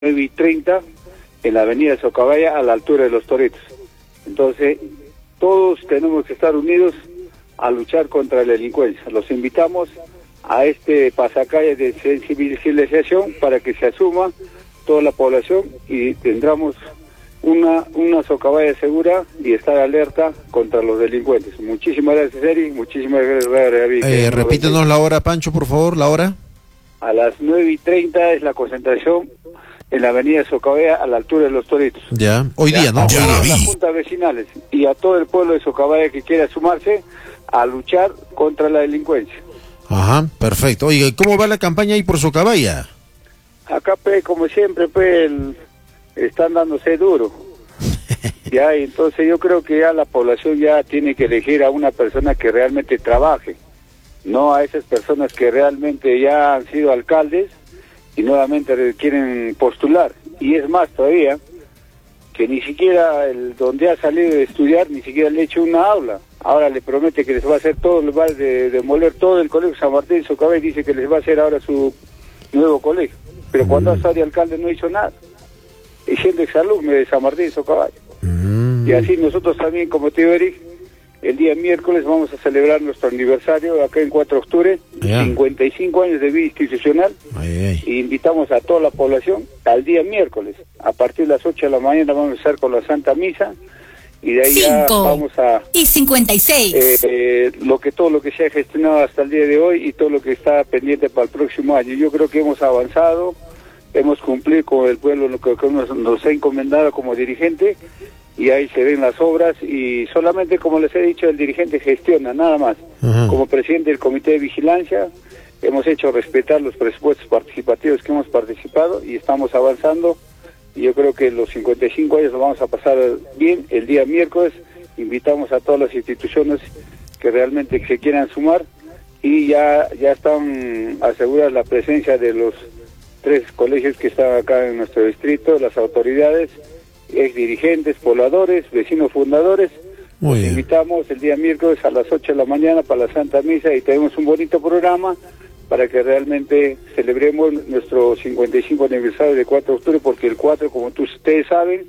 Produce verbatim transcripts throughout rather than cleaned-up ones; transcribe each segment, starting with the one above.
nueve y treinta en la avenida Socabaya a la altura de los Toritos. Entonces, todos tenemos que estar unidos a luchar contra la delincuencia. Los invitamos a este pasacalle de sensibilización para que se asuma toda la población y tendremos una una Socabaya segura y estar alerta contra los delincuentes. Muchísimas gracias, Eri, muchísimas gracias, David. Eh, repítenos la hora, Pancho, por favor, la hora. A las nueve y treinta es la concentración en la avenida Socabaya a la altura de los Toritos. Ya, hoy ya, día, ¿no? A Ya las juntas vecinales y a todo el pueblo de Socabaya que quiera sumarse a luchar contra la delincuencia. Ajá, perfecto. Oiga, ¿cómo va la campaña ahí por Socabaya? Acá, pe, como siempre, pe, el, están dándose duro. Ya, y entonces yo creo que ya la población ya tiene que elegir a una persona que realmente trabaje, no a esas personas que realmente ya han sido alcaldes y nuevamente quieren postular. Y es más todavía, que ni siquiera el donde ha salido de estudiar, ni siquiera le ha hecho una aula. Ahora le promete que les va a hacer todo, les va a de, demoler todo el colegio San Martín de Socabaya y dice que les va a hacer ahora su nuevo colegio. Pero mm. cuando ha estado de alcalde no hizo nada. Y siendo exalumno de San Martín de Socabaya. Mm. Y así nosotros también, como te digo, Eric, el día miércoles vamos a celebrar nuestro aniversario acá en cuatro de octubre, yeah. cincuenta y cinco años de vida institucional, ay, ay. Y invitamos a toda la población al día miércoles, a partir de las ocho de la mañana vamos a estar con la Santa Misa, y de ahí ya vamos a... y cincuenta y seis. Eh, eh, lo que, todo lo que se ha gestionado hasta el día de hoy y todo lo que está pendiente para el próximo año. Yo creo que hemos avanzado, hemos cumplido con el pueblo lo que, que nos, nos ha encomendado como dirigente, y ahí se ven las obras y solamente, como les he dicho, el dirigente gestiona, nada más. Uh-huh. Como presidente del Comité de Vigilancia hemos hecho respetar los presupuestos participativos que hemos participado y estamos avanzando, y yo creo que los cincuenta y cinco años lo vamos a pasar bien. El día miércoles invitamos a todas las instituciones que realmente se quieran sumar, y ya, ya están aseguradas la presencia de los tres colegios que están acá en nuestro distrito, las autoridades, ex dirigentes, pobladores, vecinos fundadores. Muy bien. Los invitamos el día miércoles a las ocho de la mañana para la Santa Misa y tenemos un bonito programa para que realmente celebremos nuestro cincuenta y cinco aniversario de cuatro de octubre, porque el cuatro, como tú, ustedes saben,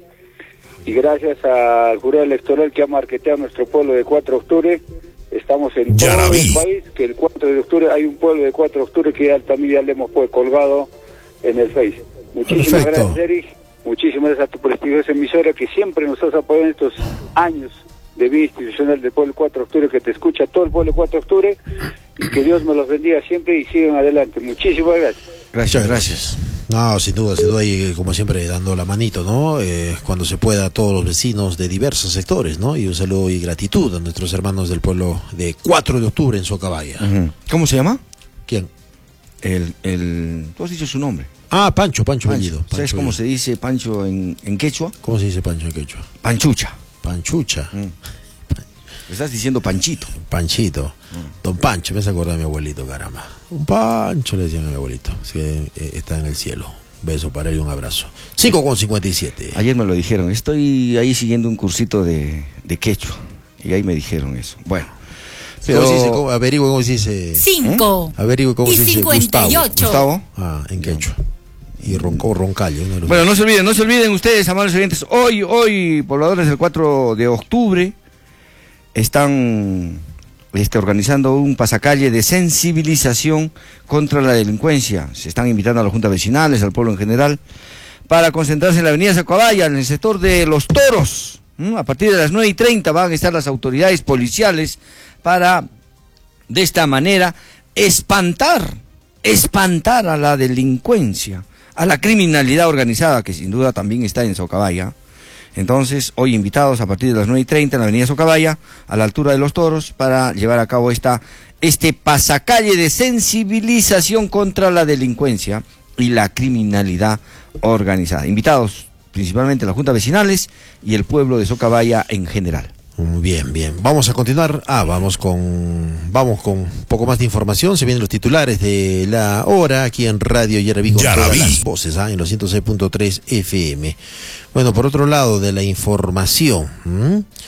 y gracias al jurado electoral que ha marketeado nuestro pueblo de cuatro de octubre, estamos en ya todo el país, que el cuatro de octubre hay un pueblo de cuatro de octubre que ya también ya le hemos pues, colgado en el Face. Muchísimas Perfecto. gracias, Eric. Muchísimas gracias a tu prestigiosa emisora que siempre nos has apoyado en estos años de vida institucional del pueblo cuatro de octubre, que te escucha todo el pueblo cuatro de octubre, y que Dios me los bendiga siempre y sigan adelante. Muchísimas gracias. Gracias, gracias. No, sin duda, sin duda, y como siempre dando la manito, ¿no? Eh, cuando se pueda a todos los vecinos de diversos sectores, ¿no? Y un saludo y gratitud a nuestros hermanos del pueblo de cuatro de octubre en Socabaya. Uh-huh. ¿Cómo se llama? ¿Quién? El, el... Tú has dicho su nombre. Ah, Pancho, Pancho Bellido. Pancho. ¿Sabes cómo se dice Pancho en, en quechua? ¿Cómo se dice Pancho en quechua? Panchucha. Panchucha. Mm. Me estás diciendo Panchito. Panchito. Mm. Don Pancho, me hace acordar de mi abuelito, caramba. Un Pancho le decían a mi abuelito. Así que eh, está en el cielo. Beso para él y un abrazo. cinco con cincuenta y siete. Ayer me lo dijeron. Estoy ahí siguiendo un cursito de, de quechua. Y ahí me dijeron eso. Bueno. Pero... ¿Cómo se dice? ¿Cómo? Averigüe cómo se dice. Cinco. ¿Eh? Averigüe cómo y se dice. cincuenta y ocho. Gustavo. Gustavo. Ah, en quechua. Y roncó Roncalle. Uno de los bueno, no se olviden, no se olviden ustedes, amables oyentes. Hoy, hoy, pobladores del cuatro de octubre están este, organizando un pasacalle de sensibilización contra la delincuencia. Se están invitando a las juntas vecinales, al pueblo en general, para concentrarse en la avenida Socabaya, en el sector de Los Toros. ¿Mm? A partir de las nueve y treinta van a estar las autoridades policiales para, de esta manera, espantar, espantar a la delincuencia, a la criminalidad organizada, que sin duda también está en Socabaya. Entonces, hoy invitados a partir de las nueve y treinta en la avenida Socabaya, a la altura de Los Toros, para llevar a cabo esta, este pasacalle de sensibilización contra la delincuencia y la criminalidad organizada. Invitados principalmente las juntas vecinales y el pueblo de Socabaya en general. Bien, bien. Vamos a continuar. Ah, vamos con vamos con un poco más de información. Se vienen los titulares de la hora aquí en Radio Yaraví con todas las voces, ¿ah? En los ciento seis punto tres F M. Bueno, por otro lado de la información, ¿m?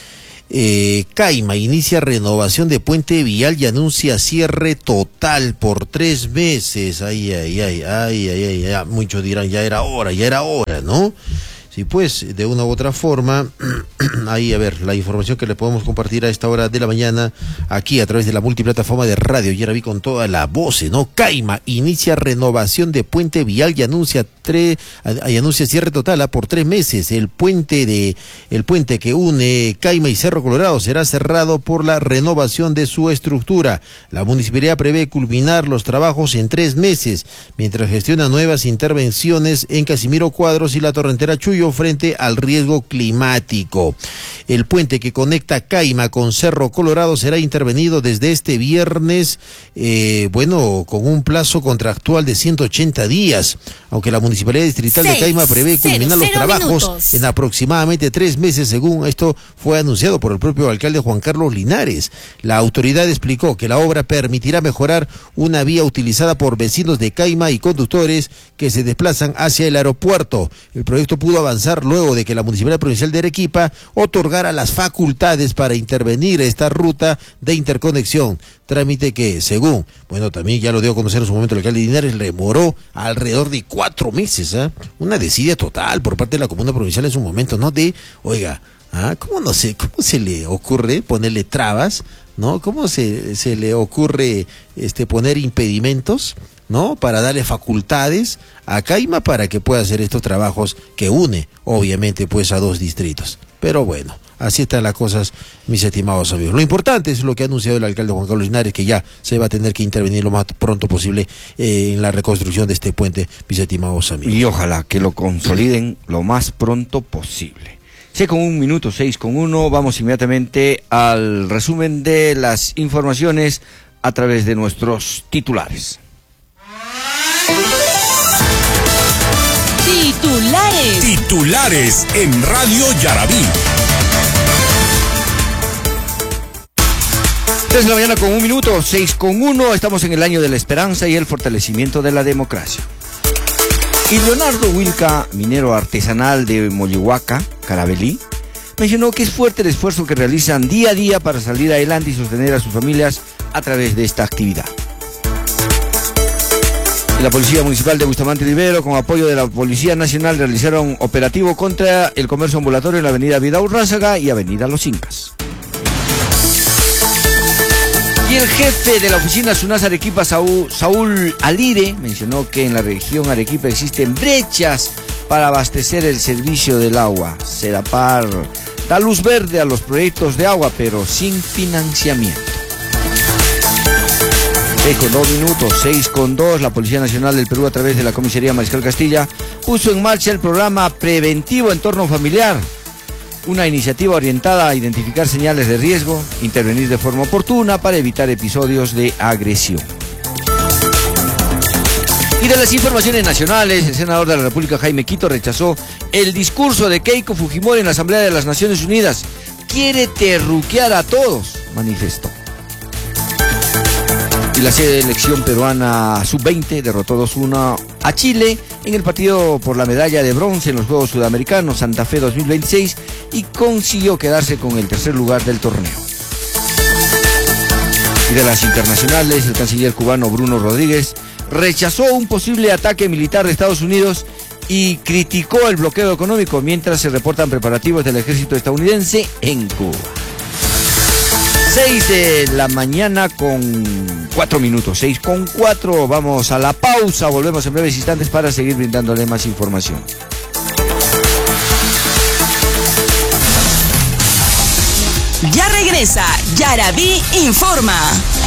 Eh, Caima inicia renovación de puente vial y anuncia cierre total por tres meses. Ay, ay, ay, ay, ay, ay, ay. Muchos dirán, ya era hora, ya era hora, ¿no? Sí, pues, de una u otra forma, ahí, a ver, la información que le podemos compartir a esta hora de la mañana, aquí a través de la multiplataforma de radio, ya la vi con toda la voz, ¿no? Caima inicia renovación de puente vial y anuncia tres, y anuncia cierre total ¿ah? por tres meses. El puente de, el puente que une Caima y Cerro Colorado será cerrado por la renovación de su estructura. La municipalidad prevé culminar los trabajos en tres meses, mientras gestiona nuevas intervenciones en Casimiro Cuadros y la Torrentera Chuyo frente al riesgo climático. El puente que conecta Caima con Cerro Colorado será intervenido desde este viernes, eh, bueno, con un plazo contractual de ciento ochenta días, aunque la Municipalidad Distrital Seis, de Caima prevé culminar los trabajos minutos. en aproximadamente tres meses, según esto fue anunciado por el propio alcalde Juan Carlos Linares. La autoridad explicó que la obra permitirá mejorar una vía utilizada por vecinos de Caima y conductores que se desplazan hacia el aeropuerto. El proyecto pudo avanzar luego de que la Municipalidad Provincial de Arequipa otorgara las facultades para intervenir esta ruta de interconexión, trámite que, según, bueno, también ya lo dio a conocer en su momento el alcalde Linares, demoró alrededor de cuatro meses, ¿eh? Una desidia total por parte de la Comuna Provincial en su momento, ¿no? De, oiga, ¿ah? ¿Cómo no sé, cómo se le ocurre ponerle trabas, ¿no? ¿Cómo se, se le ocurre este poner impedimentos, ¿no? Para darle facultades a Caima para que pueda hacer estos trabajos que une, obviamente, pues a dos distritos. Pero bueno, así están las cosas, mis estimados amigos. Lo importante es lo que ha anunciado el alcalde Juan Carlos Linares, que ya se va a tener que intervenir lo más pronto posible eh, en la reconstrucción de este puente, mis estimados amigos. Y ojalá que lo consoliden lo más pronto posible. Seis con un minuto, seis con uno, vamos inmediatamente al resumen de las informaciones a través de nuestros titulares. Titulares. Titulares en Radio Yarabí. tres de la mañana con un minuto, seis con uno, estamos en el año de la esperanza y el fortalecimiento de la democracia. Y Leonardo Wilca, minero artesanal de Mollihuaca, Carabelí, mencionó que es fuerte el esfuerzo que realizan día a día para salir adelante y sostener a sus familias a través de esta actividad. Y la Policía Municipal de Bustamante Rivero, con apoyo de la Policía Nacional, realizaron operativo contra el comercio ambulatorio en la avenida Vidaurrázaga y avenida Los Incas. Y el jefe de la oficina SUNAS Arequipa, Saúl, Saúl Alire, mencionó que en la región Arequipa existen brechas para abastecer el servicio del agua. Sedapar da luz verde a los proyectos de agua, pero sin financiamiento. seis con dos minutos, seis con dos, la Policía Nacional del Perú, a través de la Comisaría Mariscal Castilla, puso en marcha el programa Preventivo Entorno Familiar, una iniciativa orientada a identificar señales de riesgo, intervenir de forma oportuna para evitar episodios de agresión. Y de las informaciones nacionales, el senador de la República, Jaime Quito, rechazó el discurso de Keiko Fujimori en la Asamblea de las Naciones Unidas. Quiere terruquear a todos, manifestó. Y la selección peruana sub veinte derrotó dos uno a Chile en el partido por la medalla de bronce en los Juegos Sudamericanos Santa Fe dos mil veintiséis y consiguió quedarse con el tercer lugar del torneo. Y de las internacionales, el canciller cubano Bruno Rodríguez rechazó un posible ataque militar de Estados Unidos y criticó el bloqueo económico mientras se reportan preparativos del ejército estadounidense en Cuba. seis de la mañana con cuatro minutos, seis con cuatro, vamos a la pausa, volvemos en breves instantes para seguir brindándole más información. Ya regresa, Yarabí Informa.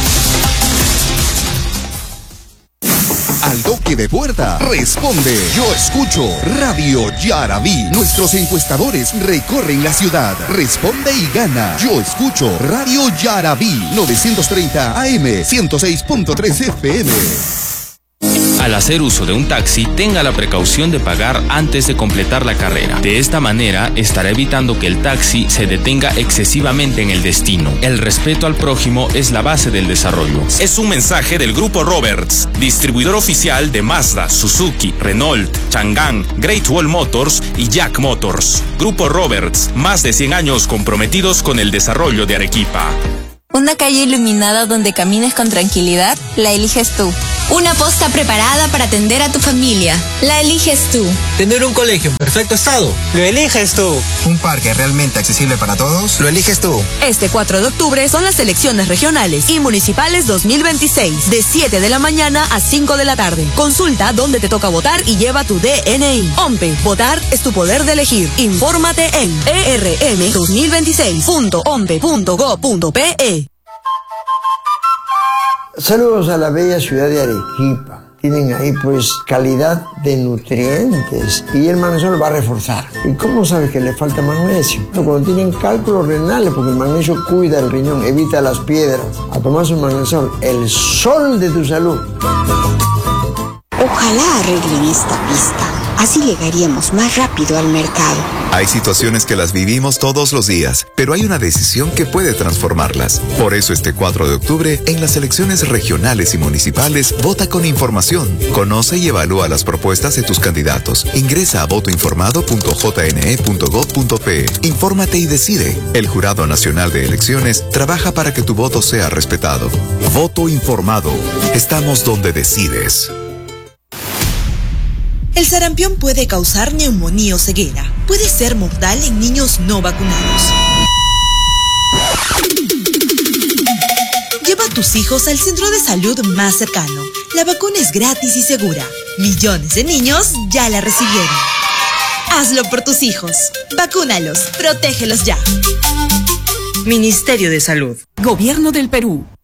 Al toque de puerta, responde Yo Escucho, Radio Yarabí. Nuestros encuestadores recorren la ciudad. Responde y gana. Yo Escucho, Radio Yarabí. novecientos treinta A M, ciento seis punto tres F M. Al hacer uso de un taxi, tenga la precaución de pagar antes de completar la carrera. De esta manera, estará evitando que el taxi se detenga excesivamente en el destino. El respeto al prójimo es la base del desarrollo. Es un mensaje del Grupo Roberts, distribuidor oficial de Mazda, Suzuki, Renault, Chang'an, Great Wall Motors y Jack Motors. Grupo Roberts, más de cien años comprometidos con el desarrollo de Arequipa. Una calle iluminada donde camines con tranquilidad, la eliges tú. Una posta preparada para atender a tu familia, la eliges tú. Tener un colegio en perfecto estado, lo eliges tú. Un parque realmente accesible para todos, lo eliges tú. Este cuatro de octubre son las elecciones regionales y municipales dos mil veintiséis, de siete de la mañana a cinco de la tarde. Consulta dónde te toca votar y lleva tu D N I. OMPE, votar es tu poder de elegir. Infórmate en e r m dos mil veintiséis punto ompe punto gob punto pe. Saludos a la bella ciudad de Arequipa. Tienen ahí pues calidad de nutrientes y el magnesio va a reforzar. ¿Y cómo sabes que le falta magnesio? Cuando tienen cálculos renales, porque el magnesio cuida el riñón, evita las piedras. A tomar su magnesio, el sol de tu salud. Ojalá arreglen esta pista. Así llegaríamos más rápido al mercado. Hay situaciones que las vivimos todos los días, pero hay una decisión que puede transformarlas. Por eso este cuatro de octubre, en las elecciones regionales y municipales, vota con información. Conoce y evalúa las propuestas de tus candidatos. Ingresa a voto informado punto j n e punto gob punto pe. Infórmate y decide. El Jurado Nacional de Elecciones trabaja para que tu voto sea respetado. Voto informado. Estamos donde decides. El sarampión puede causar neumonía o ceguera. Puede ser mortal en niños no vacunados. Lleva a tus hijos al centro de salud más cercano. La vacuna es gratis y segura. Millones de niños ya la recibieron. Hazlo por tus hijos. Vacúnalos. Protégelos ya. Ministerio de Salud. Gobierno del Perú.